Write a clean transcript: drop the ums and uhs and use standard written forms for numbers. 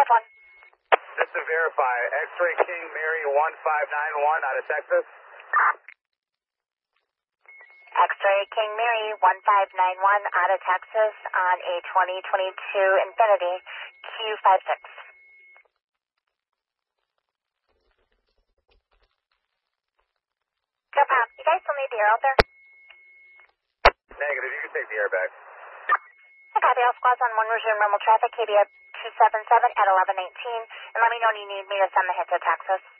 1. Just to verify, X-Ray King Mary 1591 out of Texas. X-Ray King Mary 1591 out of Texas on a 2022 Infinity Q56. Go Pop, you guys still need the air out there? Negative, you can take the airbag. I copy, all squads on 1, resume normal traffic, KBF 277 at 11:18, and let me know when you need me to send the hit to Texas.